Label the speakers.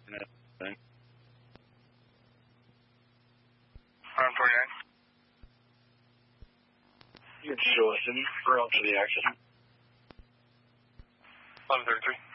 Speaker 1: You can show us in. We're out to the accident.
Speaker 2: 1133.